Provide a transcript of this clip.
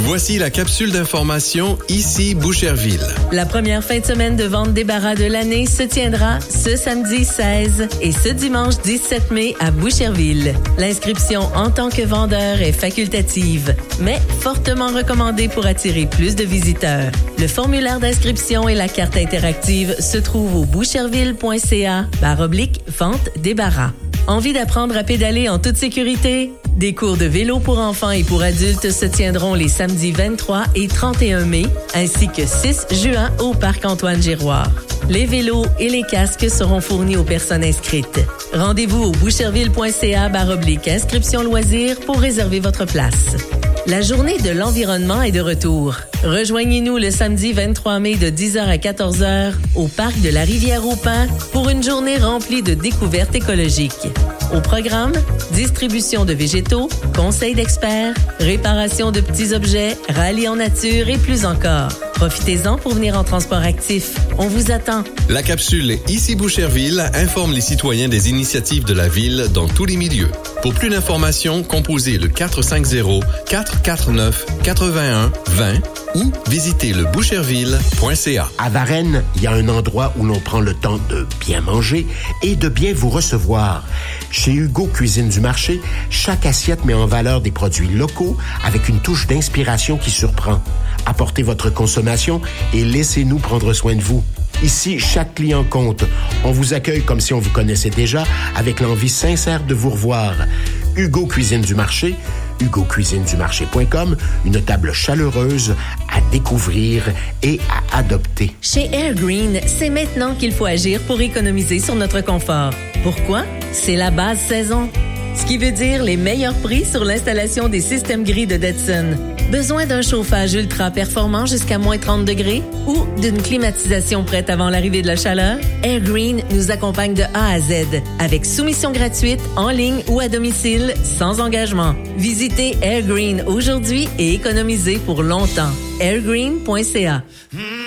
Voici la capsule d'information ici Boucherville. La première fin de semaine de vente débarras de l'année se tiendra ce samedi 16 et ce dimanche 17 mai à Boucherville. L'inscription en tant que vendeur est facultative, mais fortement recommandée pour attirer plus de visiteurs. Le formulaire d'inscription et la carte interactive se trouvent au boucherville.ca/vente débarras. Envie d'apprendre à pédaler en toute sécurité? Des cours de vélo pour enfants et pour adultes se tiendront les samedis 23 et 31 mai, ainsi que 6 juin au Parc Antoine-Giroir. Les vélos et les casques seront fournis aux personnes inscrites. Rendez-vous au boucherville.ca/inscription loisirs pour réserver votre place. La journée de l'environnement est de retour. Rejoignez-nous le samedi 23 mai de 10h à 14h au Parc de la Rivière-au-Pin pour une journée remplie de découvertes écologiques. Au programme, distribution de végétaux, conseils d'experts, réparation de petits objets, rallye en nature et plus encore. Profitez-en pour venir en transport actif. On vous attend. La capsule Ici Boucherville informe les citoyens des initiatives de la ville dans tous les milieux. Pour plus d'informations, composez le 450-449-81-20 ou visitez le boucherville.ca. À Varennes, il y a un endroit où l'on prend le temps de bien manger et de bien vous recevoir. Chez Hugo Cuisine du Marché, chaque assiette met en valeur des produits locaux avec une touche d'inspiration qui surprend. Apportez votre consommation et laissez-nous prendre soin de vous. Ici, chaque client compte. On vous accueille comme si on vous connaissait déjà, avec l'envie sincère de vous revoir. Hugo Cuisine du Marché, hugocuisinedumarché.com, une table chaleureuse à découvrir et à adopter. Chez Air Green, c'est maintenant qu'il faut agir pour économiser sur notre confort. Pourquoi? C'est la base saison. Ce qui veut dire les meilleurs prix sur l'installation des systèmes gris de Detson. Besoin d'un chauffage ultra performant jusqu'à moins 30 degrés ou d'une climatisation prête avant l'arrivée de la chaleur? Air Green nous accompagne de A à Z avec soumission gratuite en ligne ou à domicile sans engagement. Visitez Air Green aujourd'hui et économisez pour longtemps. airgreen.ca